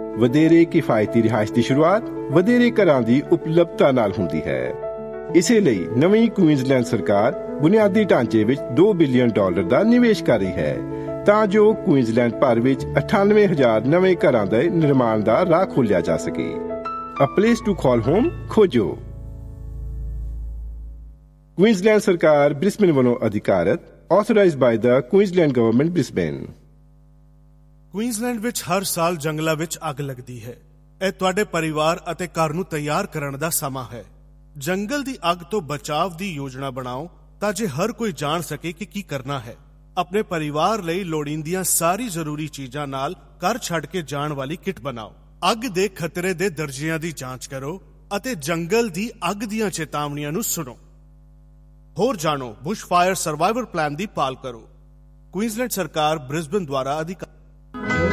ਵਧੇਰੇ ਕਿਫਾਇਤੀ ਰਿਹਾਇਸ਼ ਦੀ ਸ਼ੁਰੂਆਤ ਵਧੇਰੇ ਘਰਾਂ ਦੀ ਉਪਲਬਧਤਾ ਨਾਲ ਹੁੰਦੀ ਹੈ। ਇਸੇ ਲਈ ਨਵੀਂ ਕੁਈਨਜ਼ਲੈਂਡ ਸਰਕਾਰ ਬੁਨਿਆਦੀ ਢਾਂਚੇ ਵਿੱਚ $2 ਬਿਲੀਅਨ ਦਾ ਨਿਵੇਸ਼ ਕਰ ਰਹੀ ਹੈ ਤਾਂ ਜੋ ਕੁਈਨਜ਼ਲੈਂਡ ਭਰ ਵਿੱਚ 98,000 ਨਵੇਂ ਘਰਾਂ ਦੇ ਨਿਰਮਾਣ ਦਾ ਰਾਹ ਖੋਲ੍ਹਿਆ ਜਾ ਸਕੇ। A place to call home ਖੋਜੋ। ਕੁਈਨਜ਼ਲੈਂਡ ਸਰਕਾਰ ਬ੍ਰਿਸਬੇਨ ਵੱਲੋਂ ਅਧਿਕਾਰਤ, authorized by the Queensland Government Brisbane। Queensland ਵਿੱਚ ਹਰ ਸਾਲ ਜੰਗਲਾਂ ਵਿੱਚ ਅੱਗ ਲੱਗਦੀ ਹੈ। ਇਹ ਤੁਹਾਡੇ ਪਰਿਵਾਰ ਅਤੇ ਘਰ ਨੂੰ ਤਿਆਰ ਕਰਨ ਦਾ ਸਮਾਂ ਹੈ। ਜੰਗਲ ਦੀ ਅੱਗ ਤੋਂ ਬਚਾਅ ਦੀ ਯੋਜਨਾ ਬਣਾਓ ਤਾਂ ਜੇ ਹਰ ਕੋਈ ਜਾਣ ਸਕੇ ਕਿ ਕੀ ਕਰਨਾ ਹੈ। ਆਪਣੇ ਪਰਿਵਾਰ ਲਈ ਲੋੜੀਂਦੀਆਂ ਸਾਰੀ ਜ਼ਰੂਰੀ ਚੀਜ਼ਾਂ ਨਾਲ ਘਰ ਛੱਡ ਕੇ ਜਾਣ ਵਾਲੀ ਕਿੱਟ ਬਣਾਓ। ਅੱਗ ਦੇ ਖਤਰੇ ਦੇ ਦਰਜਿਆਂ ਦੀ ਜਾਂਚ ਕਰੋ ਅਤੇ ਜੰਗਲ ਦੀ ਅੱਗ ਦੀਆਂ ਚੇਤਾਵਨੀਆਂ ਨੂੰ ਸੁਣੋ। ਹੋਰ ਜਾਣੋ, ਬੁਸ਼ ਫਾਇਰ ਸਰਵਾਈਵਲ ਪਲਾਨ ਦੀ ਪਾਲ ਕਰੋ। ਕੁਈਨਜ਼ਲੈਂਡ ਸਰਕਾਰ ਬ੍ਰਿਸਬੇਨ ਦੁਆਰਾ ਅਧਿਕਾਰ